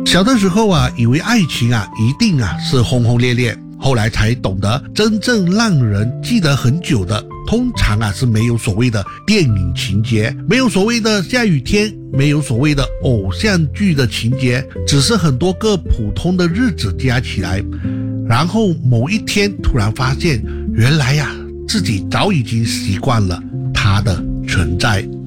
小的时候啊，以为爱情啊一定啊是轰轰烈烈，后来才懂得真正让人记得很久的，通常啊是没有所谓的电影情节，没有所谓的下雨天，没有所谓的偶像剧的情节，只是很多个普通的日子加起来，然后某一天突然发现，原来呀自己早已经习惯了它的存在。